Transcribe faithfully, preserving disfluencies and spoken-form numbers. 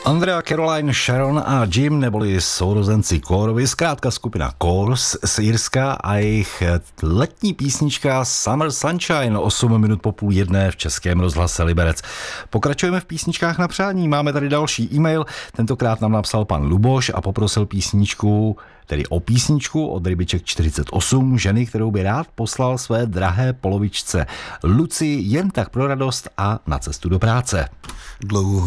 Andrea, Caroline, Sharon a Jim, neboli sourozenci Kórovi, zkrátka skupina Kórs z Irska a jejich letní písnička Summer Sunshine, osm minut po půl jedné v Českém rozhlase Liberec. Pokračujeme v písničkách na přání, máme tady další e-mail, tentokrát nám napsal pan Luboš a poprosil písničku, tedy o písničku od Rybiček čtyřicet osm, ženy, kterou by rád poslal své drahé polovičce Luci jen tak pro radost a na cestu do práce. Dlouho